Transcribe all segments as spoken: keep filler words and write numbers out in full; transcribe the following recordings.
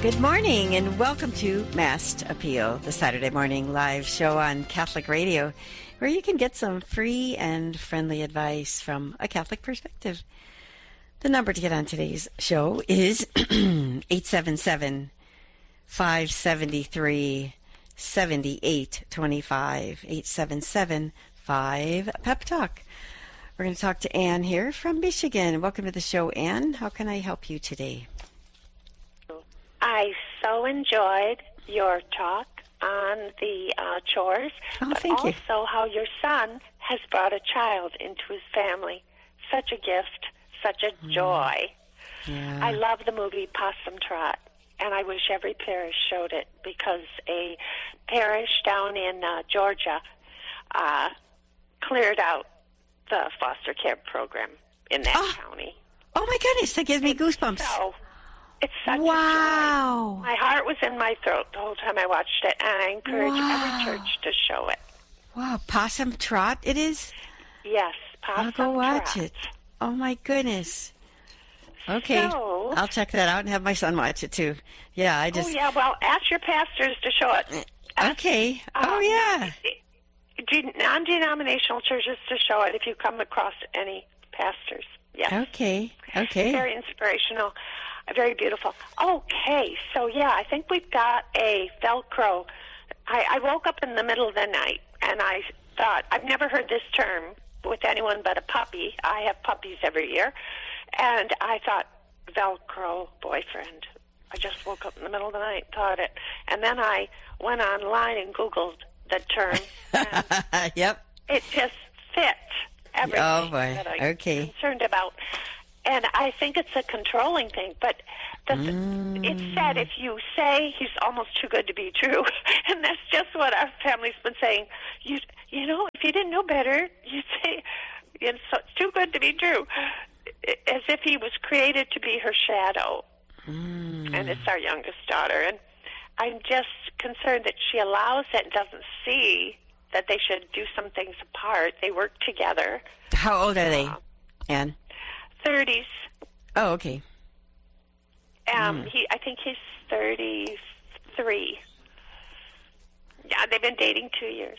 Good morning and welcome to Masked Appeal, the Saturday morning live show on Catholic Radio, where you can get some free and friendly advice from a Catholic perspective. The number to get on today's show is eight seven seven, five seven three, seven eight two five, eight seven seven, five, Pep Talk. We're going to talk to Ann here from Michigan. Welcome to the show, Ann. How can I help you today? I so enjoyed your talk on the uh, chores, oh, but thank also you. how your son has brought a child into his family. Such a gift, such a joy. Yeah. I love the movie Possum Trot, and I wish every parish showed it, because a parish down in uh, Georgia uh, cleared out the foster care program in that oh. county. Oh, my goodness, that gives me goosebumps. So, it's such wow. a joy. My heart was in my throat the whole time I watched it, and I encourage wow. every church to show it. Wow, Possum Trot it is? Yes, Possum I'll go watch Trot. it. Oh, my goodness. Okay, So, I'll check that out and have my son watch it, too. Yeah, I just... Oh, yeah, well, ask your pastors to show it. Ask, okay. um, oh, yeah. Non-denominational churches to show it if you come across any pastors. Yes. Okay, okay. Very inspirational. Very beautiful. Okay, so yeah, I think we've got a Velcro. I, I woke up in the middle of the night, and I thought, I've never heard this term with anyone but a puppy. I have puppies every year. And I thought, Velcro boyfriend. I just woke up in the middle of the night and thought it. And then I went online and Googled the term. And yep. it just fit everything oh, boy. that I'm okay. concerned about. And I think it's a controlling thing, but the, mm. it's said if you say he's almost too good to be true, and that's just what our family's been saying. You you know, if you didn't know better, you'd say it's, so it's too good to be true, as if he was created to be her shadow. Mm. And it's our youngest daughter, and I'm just concerned that she allows it and doesn't see that they should do some things apart. They work together. How old are they, uh, Anne? thirties. Oh, okay. Um, mm. he, I think he's thirty-three. Yeah, they've been dating two years.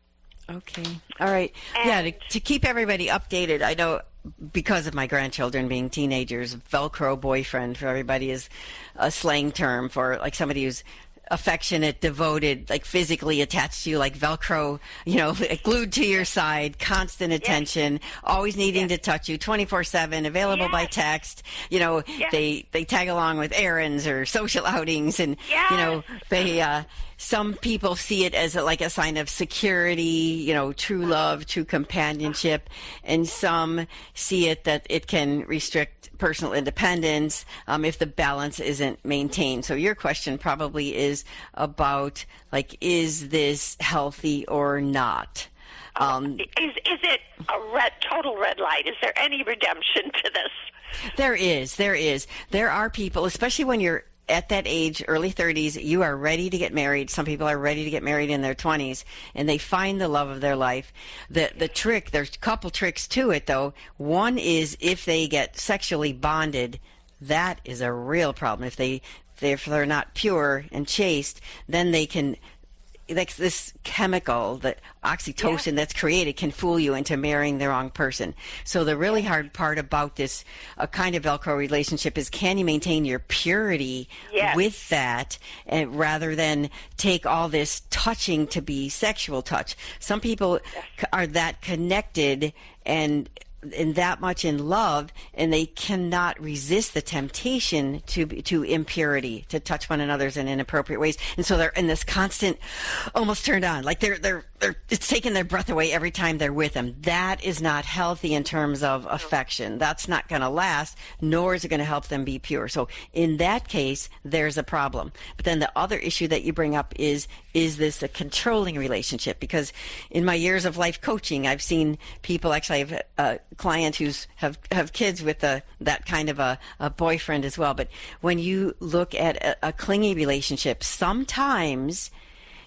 Okay. All right. And yeah, to, to keep everybody updated, I know because of my grandchildren being teenagers, Velcro boyfriend for everybody is a slang term for like somebody who's affectionate, devoted, like physically attached to you, like Velcro, you know, glued to your side, constant attention, yes. always needing yes. to touch you, twenty-four seven, available yes. by text. You know, yes. they, they tag along with errands or social outings, and, yes. you know, they, uh, some people see it as a, like a sign of security, you know, true love, true companionship, and some see it that it can restrict personal independence um, if the balance isn't maintained. So your question probably is about, like, is this healthy or not? Um, is is it a red, total red light? Is there any redemption to this? There is. There is. There are people, especially when you're at that age, early thirties, you are ready to get married. Some people are ready to get married in their twenties, and they find the love of their life. The the trick, there's a couple tricks to it, though. One is if they get sexually bonded, that is a real problem. If they if they're not pure and chaste, then they can, like this chemical, that oxytocin yeah. that's created, can fool you into marrying the wrong person. So the really hard part about this uh, kind of Velcro relationship is, can you maintain your purity yes. with that, and rather than take all this touching to be sexual touch. Some people yes. are that connected and and that much in love, and they cannot resist the temptation to to impurity, to touch one another's in inappropriate ways, and so they're in this constant, almost turned on, like they're they're they're it's taking their breath away every time they're with them. That is not healthy in terms of affection. That's not going to last, nor is it going to help them be pure. So in that case, there's a problem. But then the other issue that you bring up is, is this a controlling relationship? Because in my years of life coaching, I've seen people, actually I have a client who's have, have kids with a, that kind of a, a boyfriend as well. But when you look at a, a clingy relationship, sometimes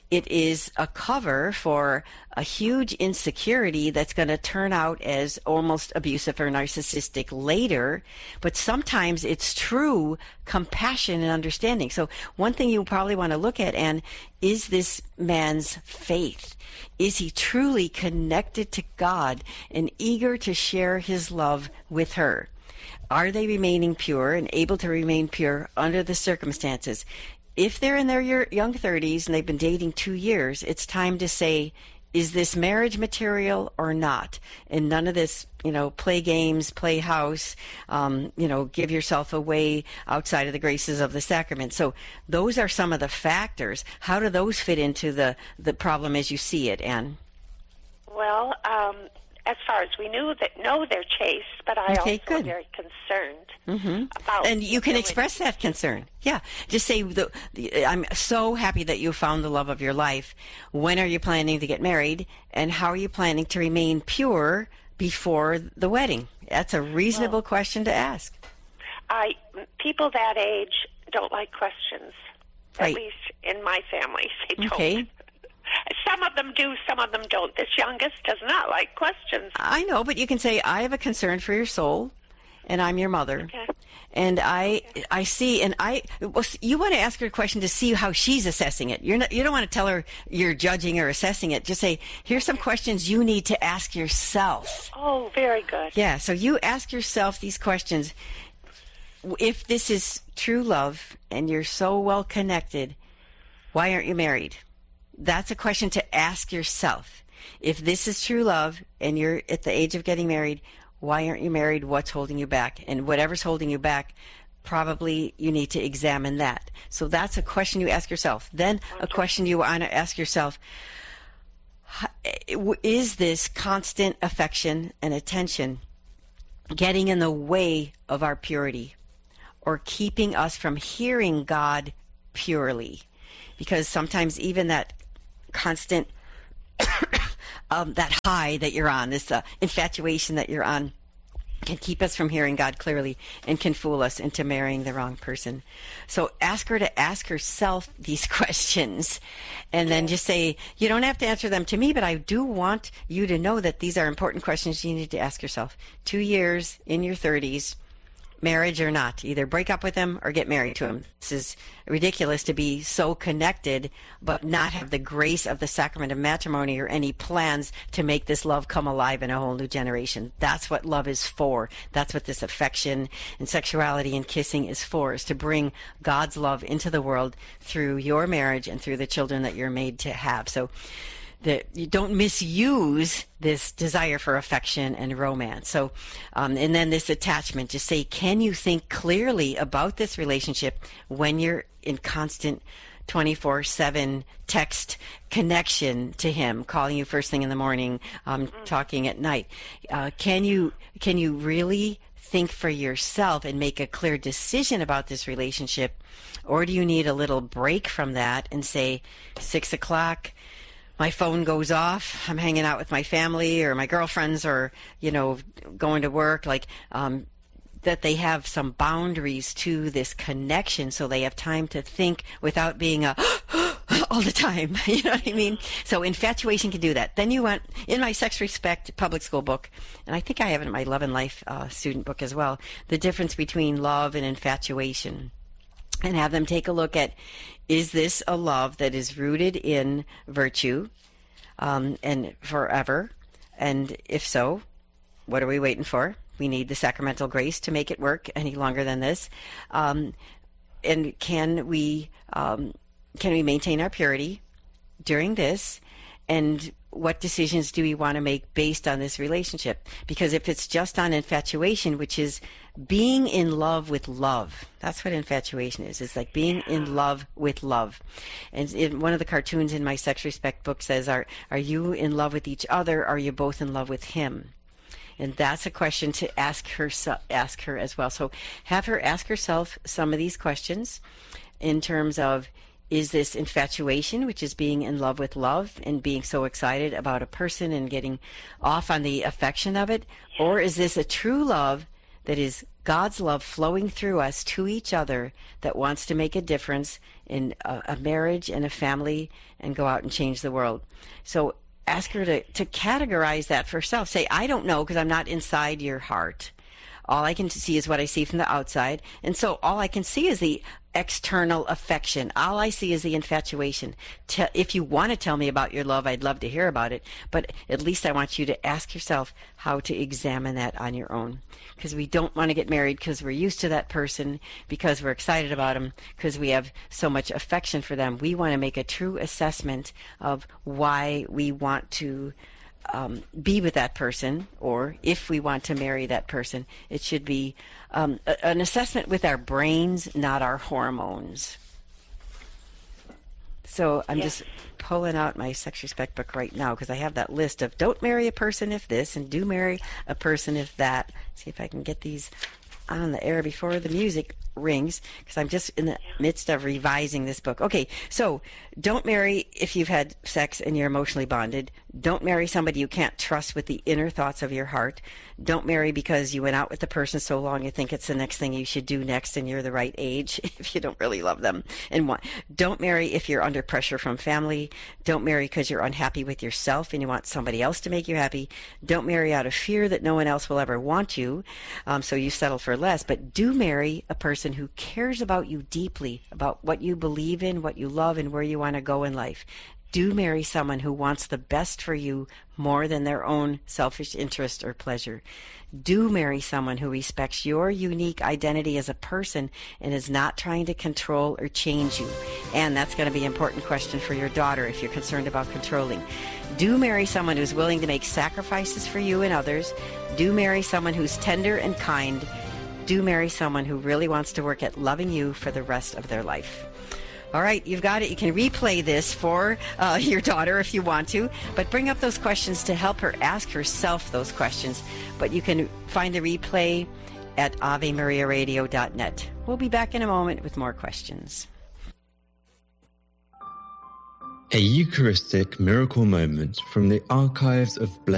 it is a cover for a huge insecurity that's going to turn out as almost abusive or narcissistic later. But sometimes it's true compassion and understanding. So one thing you probably want to look at, Anne, is this man's faith. Is he truly connected to God and eager to share his love with her? Are they remaining pure and able to remain pure under the circumstances? If they're in their young thirties and they've been dating two years, it's time to say, is this marriage material or not? And none of this, you know, play games, play house, um, you know, give yourself away outside of the graces of the sacrament. So those are some of the factors. How do those fit into the, the problem as you see it, Anne? Well, um, as far as we knew that know they're chaste, but I okay, also good. am very concerned mm-hmm. about. And you can express that concern. Yeah, just say, the, the, "I'm so happy that you found the love of your life. When are you planning to get married, and how are you planning to remain pure before the wedding?" That's a reasonable well, question to ask. I people that age don't like questions. Right. At least in my family, they don't. Okay. Some of them do, some of them don't. This youngest does not like questions. I know, but you can say, "I have a concern for your soul, and I'm your mother." Okay. And I, okay. I see, and I, well, you want to ask her a question to see how she's assessing it. You're not, you don't want to tell her you're judging or assessing it. Just say, "Here's some questions you need to ask yourself." Oh, very good. Yeah, so you ask yourself these questions. If this is true love and you're so well connected, why aren't you married? That's a question to ask yourself. If this is true love and you're at the age of getting married, why aren't you married? What's holding you back? And whatever's holding you back, probably you need to examine that. So that's a question you ask yourself. Then a question you want to ask yourself, is this constant affection and attention getting in the way of our purity or keeping us from hearing God purely? Because sometimes even that constant, um, that high that you're on, this uh, infatuation that you're on, can keep us from hearing God clearly and can fool us into marrying the wrong person. So ask her to ask herself these questions, and then just say, you don't have to answer them to me, but I do want you to know that these are important questions you need to ask yourself. Two years in your thirties, marriage or not, either break up with him or get married to him. This is ridiculous to be so connected but not have the grace of the sacrament of matrimony or any plans to make this love come alive in a whole new generation. That's what love is for. That's what this affection and sexuality and kissing is for, is to bring God's love into the world through your marriage and through the children that you're made to have. So that you don't misuse this desire for affection and romance. So, um, and then this attachment, just say, can you think clearly about this relationship when you're in constant twenty-four seven text connection to him, calling you first thing in the morning, um, talking at night? Uh, can you, can you really think for yourself and make a clear decision about this relationship? Or do you need a little break from that and say, six o'clock, my phone goes off, I'm hanging out with my family or my girlfriends or, you know, going to work, like, um, that they have some boundaries to this connection so they have time to think without being a all the time. You know what I mean? So infatuation can do that. Then you want, in my Sex Respect public school book, and I think I have it in my Love and Life uh, student book as well, the difference between love and infatuation. And have them take a look at, is this a love that is rooted in virtue um, and forever? And if so, what are we waiting for? We need the sacramental grace to make it work any longer than this. Um, and can we um, can we maintain our purity during this? And what decisions do we want to make based on this relationship? Because if it's just on infatuation, which is being in love with love, that's what infatuation is. It's like being in love with love. And in one of the cartoons in my Sex Respect book says, are, are you in love with each other? Or are you both in love with him? And that's a question to ask her, ask her as well. So have her ask herself some of these questions in terms of, is this infatuation, which is being in love with love and being so excited about a person and getting off on the affection of it? Or is this a true love that is God's love flowing through us to each other that wants to make a difference in a, a marriage and a family and go out and change the world. So ask her to, to categorize that for herself. Say, I don't know because I'm not inside your heart. All I can see is what I see from the outside. And so all I can see is the external affection. All I see is the infatuation. Te- if you want to tell me about your love, I'd love to hear about it. But at least I want you to ask yourself how to examine that on your own. Because we don't want to get married because we're used to that person, because we're excited about them, because we have so much affection for them. We want to make a true assessment of why we want to Um, be with that person, or if we want to marry that person. It should be um, a, an assessment with our brains, not our hormones. So I'm yes. just pulling out my Sex Respect book right now because I have that list of don't marry a person if this and do marry a person if that. See if I can get these on the air before the music rings, because I'm just in the midst of revising this book. Okay, so don't marry if you've had sex and you're emotionally bonded. Don't marry somebody you can't trust with the inner thoughts of your heart. Don't marry because you went out with the person so long you think it's the next thing you should do next and you're the right age if you don't really love them. And want, don't marry if you're under pressure from family. Don't marry because you're unhappy with yourself and you want somebody else to make you happy. Don't marry out of fear that no one else will ever want you, um, so you settle for less. But do marry a person who cares about you deeply, about what you believe in, what you love, and where you want to go in life. Do marry someone who wants the best for you more than their own selfish interest or pleasure. Do marry someone who respects your unique identity as a person and is not trying to control or change you. And that's going to be an important question for your daughter if you're concerned about controlling. Do marry someone who's willing to make sacrifices for you and others. Do marry someone who's tender and kind. Do marry someone who really wants to work at loving you for the rest of their life. All right, you've got it. You can replay this for uh, your daughter if you want to, but bring up those questions to help her ask herself those questions. But you can find the replay at ave maria radio dot net. We'll be back in a moment with more questions. A Eucharistic miracle moment from the archives of blessed